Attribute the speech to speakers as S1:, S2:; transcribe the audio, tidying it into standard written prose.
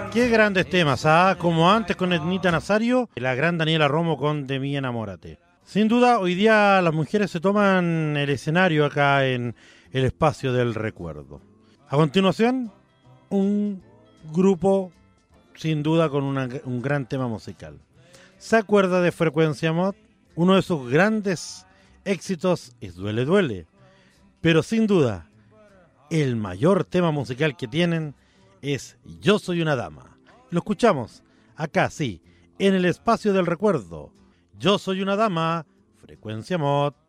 S1: Qué grandes temas, como antes con Ednita Nazario, la gran Daniela Romo con De mí enamórate. Sin duda, hoy día las mujeres se toman el escenario acá en el espacio del recuerdo. A continuación, un grupo sin duda con un gran tema musical. ¿Se acuerda de Frecuencia Mod? Uno de sus grandes éxitos es Duele Duele, pero sin duda el mayor tema musical que tienen es Yo Soy una Dama. Lo escuchamos acá, sí, en el espacio del recuerdo. Yo Soy una Dama, Frecuencia Mod.